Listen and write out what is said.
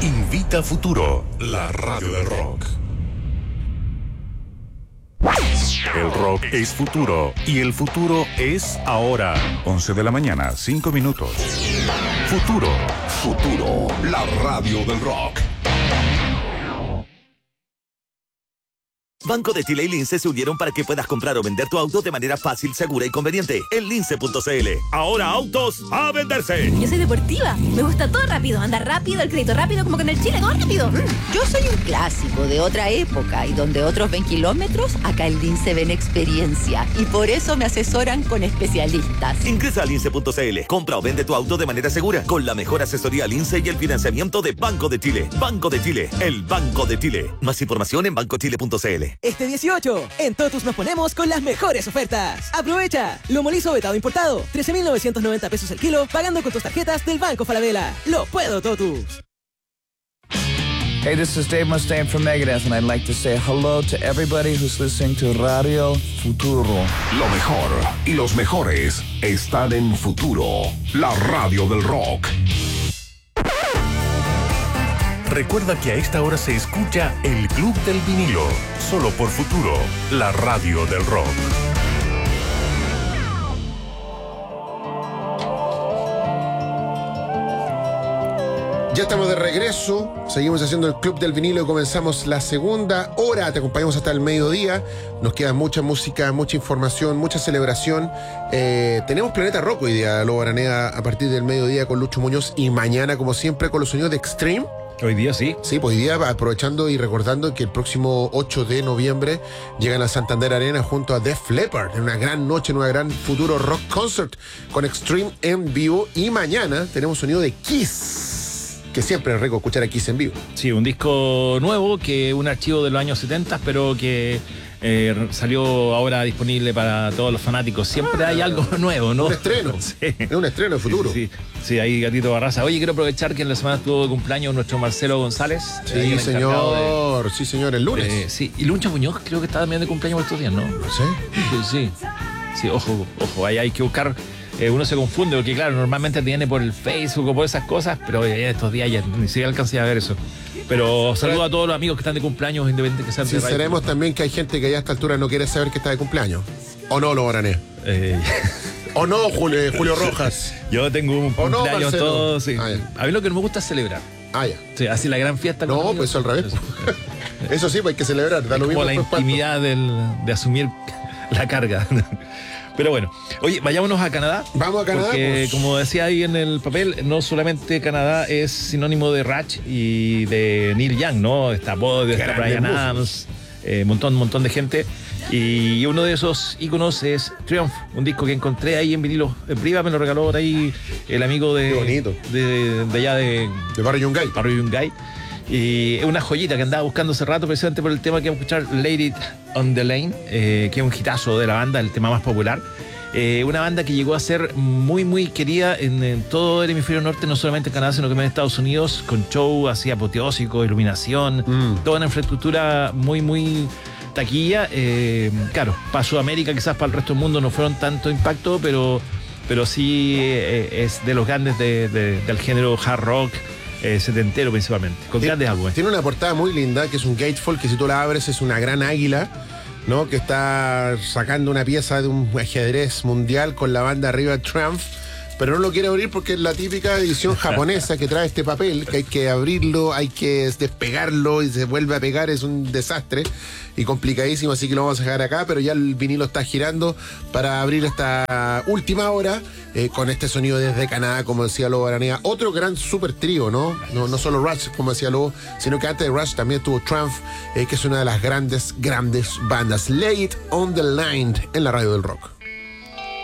Invita Futuro, la radio del rock. El rock es futuro y el futuro es ahora. 11 de la mañana, 5 minutos. Futuro, la radio del rock. Banco de Chile y Lince se unieron para que puedas comprar o vender tu auto de manera fácil, segura y conveniente en lince.cl. Ahora autos a venderse. Yo soy deportiva, me gusta todo rápido, andar rápido, el crédito rápido, como con el Chile, todo rápido. Yo soy un clásico de otra época y donde otros ven kilómetros, acá en Lince ven experiencia y por eso me asesoran con especialistas. Ingresa a lince.cl, compra o vende tu auto de manera segura con la mejor asesoría Lince y el financiamiento de Banco de Chile. Banco de Chile, el Banco de Chile. Más información en bancochile.cl. Este 18, en Totus nos ponemos con las mejores ofertas. ¡Aprovecha! Lomo liso vetado importado, 13,990 pesos el kilo, pagando con tus tarjetas del Banco Falabella. ¡Lo puedo, Totus! Hey, this is Dave Mustaine from Megadeth, and I'd like to say hello to everybody who's listening to Radio Futuro. Lo mejor y los mejores están en Futuro, la radio del rock. Recuerda que a esta hora se escucha el Club del Vinilo, solo por Futuro, la radio del rock. Ya estamos de regreso, seguimos haciendo el Club del Vinilo y comenzamos la segunda hora. Te acompañamos hasta el mediodía. Nos queda mucha música, mucha información, mucha celebración. Tenemos Planeta Rock hoy día, Lobo Araneda, a partir del mediodía con Lucho Muñoz y mañana, como siempre, con los sonidos de Extreme. Hoy día sí. Sí, pues hoy día aprovechando y recordando que el próximo 8 de noviembre llegan a Santander Arena junto a Def Leppard en una gran noche, en una gran Futuro Rock Concert con Extreme en vivo. Y mañana tenemos sonido de Kiss, que siempre es rico escuchar a Kiss en vivo. Sí, un disco nuevo, que un archivo de los años 70, pero que salió ahora disponible para todos los fanáticos. Siempre hay algo nuevo, ¿no? Un estreno. Sí. Es un estreno de Futuro. Sí, ahí Gatito Barraza. Oye, quiero aprovechar que en la semana estuvo de cumpleaños nuestro Marcelo González. Sí, señor. Sí, señor, el lunes. Sí, y Lucho Muñoz creo que está también de cumpleaños por estos días, ¿no? Sí, ojo, ahí hay que buscar. Uno se confunde porque, claro, normalmente tiene por el Facebook o por esas cosas, pero estos días ya ni siquiera alcancé a ver eso. Pero saludo a todos los amigos que están de cumpleaños, independientemente que sean de Sinceremos también que hay gente que ya a esta altura no quiere saber que está de cumpleaños. ¿O no, Lobo Araneda? ¿O no, Julio Rojas? Yo tengo un cumpleaños no, todo, sí. A mí lo que no me gusta es celebrar. Ya. Sí, así la gran fiesta. No, pues al revés. Eso sí, pues hay que celebrar. Da lo mismo como la intimidad de asumir la carga. Pero bueno, oye, vayámonos a Canadá. Vamos a Canadá. Porque, como decía ahí en el papel, no solamente Canadá es sinónimo de Rush y de Neil Young, ¿no? Está Bob, está Bryan Adams, montón de gente. Y uno de esos íconos es Triumph, un disco que encontré ahí en vinilo. En Priva me lo regaló por ahí el amigo de allá de Barrio Yungay. Y es una joyita que andaba buscando hace rato, precisamente por el tema que vamos a escuchar, Lay It on the Lane, que es un hitazo de la banda, el tema más popular. Una banda que llegó a ser muy, muy querida en todo el hemisferio norte, no solamente en Canadá, sino también en Estados Unidos, con show así apoteósico, iluminación, toda una infraestructura muy, muy taquilla. Claro, para Sudamérica, quizás para el resto del mundo no fueron tanto impacto, pero sí es de los grandes del género hard rock. Setentero principalmente, con grandes álbumes. Tiene una portada muy linda, que es un gatefold, que si tú la abres es una gran águila, ¿no? Que está sacando una pieza de un ajedrez mundial con la banda arriba Triumph, pero no lo quiere abrir porque es la típica edición japonesa que trae este papel, que hay que abrirlo, hay que despegarlo y se vuelve a pegar, es un desastre y complicadísimo, así que lo vamos a dejar acá, pero ya el vinilo está girando para abrir esta última hora con este sonido desde Canadá, como decía Lobo Araneda. Otro gran super trío, ¿no? No solo Rush, como decía Lobo, sino que antes de Rush también tuvo Triumph, que es una de las grandes bandas. Lay It on the Line en la radio del rock.